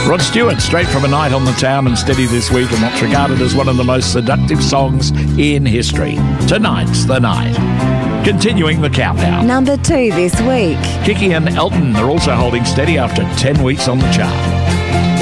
Rod Stewart, straight from A Night on the Town and Steady This Week, and what's regarded as one of the most seductive songs in history. Tonight's the night. Continuing the countdown. Number 2 this week. Kiki and Elton are also holding steady after 10 weeks on the chart.